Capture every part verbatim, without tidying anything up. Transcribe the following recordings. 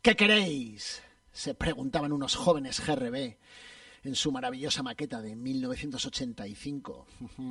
¿Qué queréis?, se preguntaban unos jóvenes G R B en su maravillosa maqueta de mil novecientos ochenta y cinco.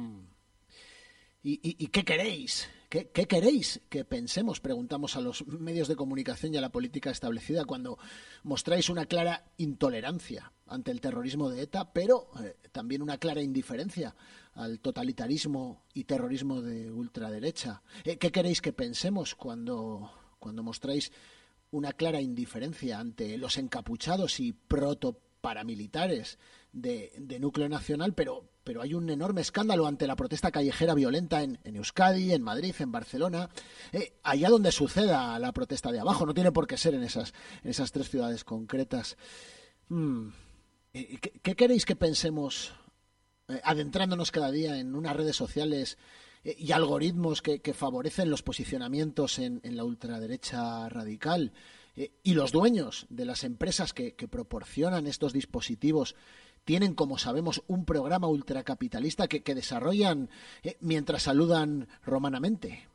¿Y, y, y qué queréis? ¿Qué, ¿Qué queréis que pensemos?, preguntamos a los medios de comunicación y a la política establecida cuando mostráis una clara intolerancia ante el terrorismo de ETA, pero eh, también una clara indiferencia al totalitarismo y terrorismo de ultraderecha. Eh, ¿Qué queréis que pensemos cuando, cuando mostráis una clara indiferencia ante los encapuchados y protoparamilitares de, de núcleo nacional, pero, pero hay un enorme escándalo ante la protesta callejera violenta en, en Euskadi, en Madrid, en Barcelona, eh, allá donde suceda la protesta de abajo? No tiene por qué ser en esas, en esas tres ciudades concretas. Hmm. ¿Qué, ¿Qué queréis que pensemos eh, adentrándonos cada día en unas redes sociales eh, y algoritmos que, que favorecen los posicionamientos en, en la ultraderecha radical, eh, y los dueños de las empresas que, que proporcionan estos dispositivos tienen, como sabemos, un programa ultracapitalista que, que desarrollan eh, mientras saludan romanamente?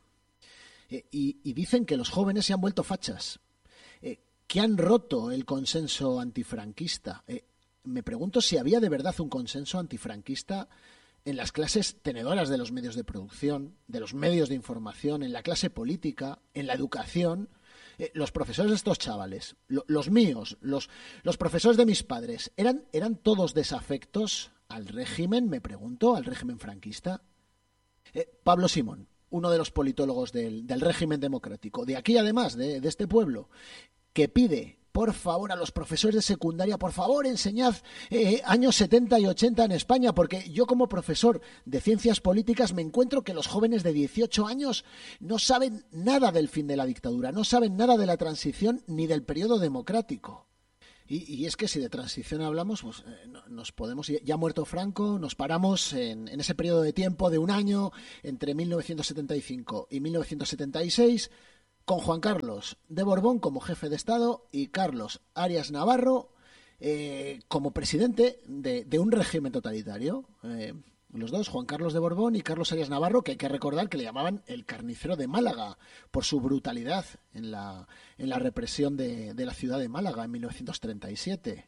Eh, y, y dicen que los jóvenes se han vuelto fachas, eh, que han roto el consenso antifranquista. Eh, me pregunto si había de verdad un consenso antifranquista en las clases tenedoras de los medios de producción, de los medios de información, en la clase política, en la educación. Eh, los profesores de estos chavales, lo, los míos, los, los profesores de mis padres, ¿eran, ¿eran todos desafectos al régimen, me pregunto, al régimen franquista? Eh, Pablo Simón, uno de los politólogos del, del régimen democrático, de aquí además, de, de este pueblo, que pide, por favor, a los profesores de secundaria, por favor, enseñad eh, años setenta y ochenta en España, porque yo como profesor de ciencias políticas me encuentro que los jóvenes de dieciocho años no saben nada del fin de la dictadura, no saben nada de la transición ni del periodo democrático. Y, y es que si de transición hablamos, pues eh, nos podemos, ya muerto Franco, nos paramos en, en ese periodo de tiempo de un año entre mil novecientos setenta y cinco y mil novecientos setenta y seis, con Juan Carlos de Borbón como jefe de Estado y Carlos Arias Navarro eh, como presidente de, de un régimen totalitario. Eh, los dos, Juan Carlos de Borbón y Carlos Arias Navarro, que hay que recordar que le llamaban el carnicero de Málaga por su brutalidad en la, en la represión de, de la ciudad de Málaga en mil novecientos treinta y siete.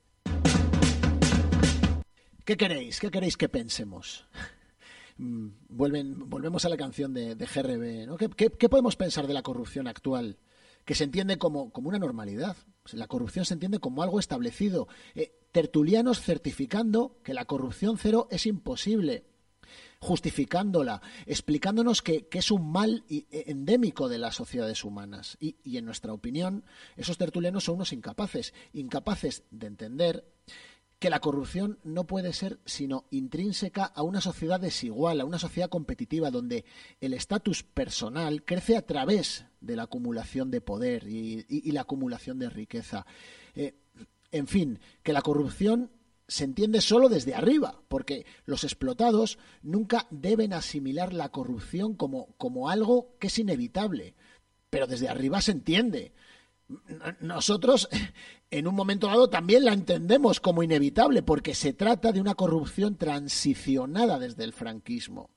¿Qué queréis? ¿Qué queréis que pensemos? Vuelven, volvemos a la canción de, de G R B, ¿no? ¿Qué, qué, ¿Qué podemos pensar de la corrupción actual? Que se entiende como, como una normalidad. La corrupción se entiende como algo establecido. Eh, tertulianos certificando que la corrupción cero es imposible, justificándola, explicándonos que, que es un mal endémico de las sociedades humanas. Y, y en nuestra opinión, esos tertulianos son unos incapaces, incapaces de entender que la corrupción no puede ser sino intrínseca a una sociedad desigual, a una sociedad competitiva, donde el estatus personal crece a través de la acumulación de poder y, y, y la acumulación de riqueza. Eh, en fin, que la corrupción se entiende solo desde arriba, porque los explotados nunca deben asimilar la corrupción como, como algo que es inevitable, pero desde arriba se entiende. Nosotros en un momento dado también la entendemos como inevitable, porque se trata de una corrupción transicionada desde el franquismo.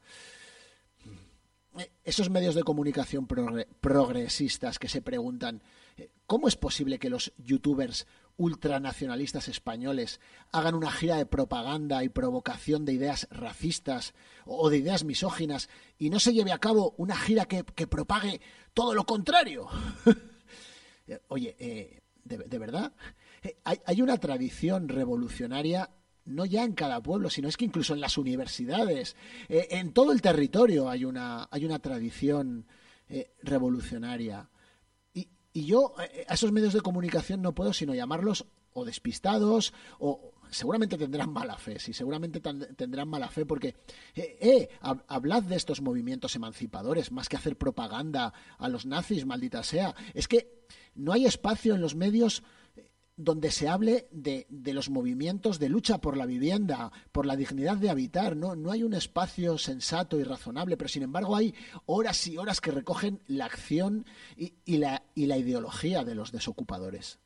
Esos medios de comunicación progre- progresistas que se preguntan ¿cómo es posible que los youtubers ultranacionalistas españoles hagan una gira de propaganda y provocación de ideas racistas o de ideas misóginas y no se lleve a cabo una gira que, que propague todo lo contrario? Oye, eh, ¿de, de verdad? Eh, hay, hay una tradición revolucionaria, no ya en cada pueblo, sino es que incluso en las universidades, eh, en todo el territorio hay una, hay una tradición eh, revolucionaria. Y, y yo eh, a esos medios de comunicación no puedo sino llamarlos o despistados o seguramente tendrán mala fe, sí, seguramente tendrán mala fe porque, eh, eh, hablad de estos movimientos emancipadores, más que hacer propaganda a los nazis, maldita sea. Es que no hay espacio en los medios donde se hable de, de los movimientos de lucha por la vivienda, por la dignidad de habitar, ¿no? No hay un espacio sensato y razonable, pero sin embargo hay horas y horas que recogen la acción y, y, la, y la ideología de los desocupadores.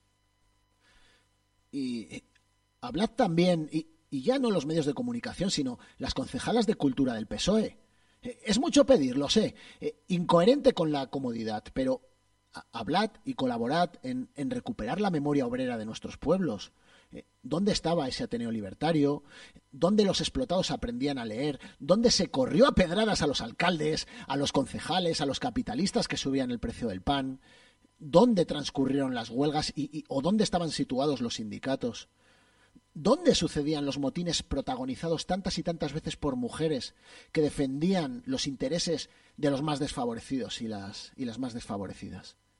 Y hablad también, y, y ya no los medios de comunicación, sino las concejalas de cultura del P S O E. Eh, es mucho pedir, lo sé, eh, incoherente con la comodidad, pero Hablad y colaborad en, en recuperar la memoria obrera de nuestros pueblos. ¿Dónde estaba ese Ateneo Libertario? ¿Dónde los explotados aprendían a leer? ¿Dónde se corrió a pedradas a los alcaldes, a los concejales, a los capitalistas que subían el precio del pan? ¿Dónde transcurrieron las huelgas y, y, o dónde estaban situados los sindicatos? ¿Dónde sucedían los motines protagonizados tantas y tantas veces por mujeres que defendían los intereses de los más desfavorecidos y las, y las más desfavorecidas?